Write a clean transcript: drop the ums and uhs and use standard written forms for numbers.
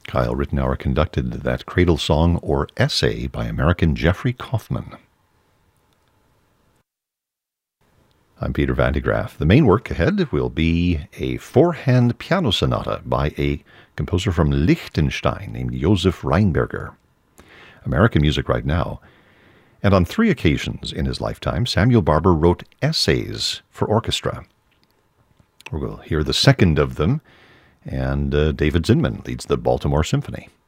Kyle Rittenauer conducted that cradle song or essay by American Jeffrey Kaufman. I'm Peter Van de Graaff. The main work ahead will be a four-hand piano sonata by a composer from Liechtenstein named Josef Rheinberger. American music right now. And on 3 occasions in his lifetime, Samuel Barber wrote essays for orchestra. We'll hear the second of them, and David Zinman leads the Baltimore Symphony.